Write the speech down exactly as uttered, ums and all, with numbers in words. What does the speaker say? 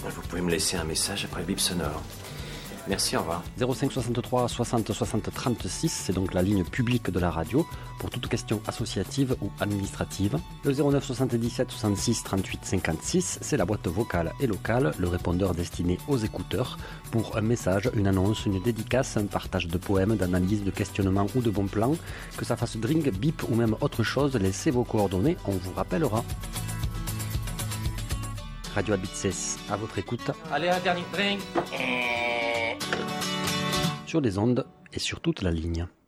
Vous pouvez me laisser un message après le bip sonore. Merci, au revoir. zéro cinq soixante-trois soixante soixante trente-six, c'est donc la ligne publique de la radio pour toute question associative ou administrative. Le zéro neuf soixante-dix-sept soixante-six trente-huit cinquante-six, c'est la boîte vocale et locale, le répondeur destiné aux écouteurs pour un message, une annonce, une dédicace, un partage de poèmes, d'analyse, de questionnement ou de bons plans. Que ça fasse drink, bip ou même autre chose, laissez vos coordonnées, on vous rappellera. Radio Abitses, à votre écoute. Allez, un dernier drink. Sur les ondes et sur toute la ligne.